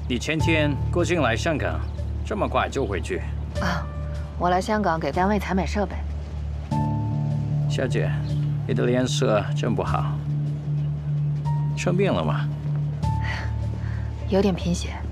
你前天过境来香港，这么快就回去？ 啊，我来香港给单位采买设备。 小姐，你的脸色真不好，生病了吗？ 有点贫血。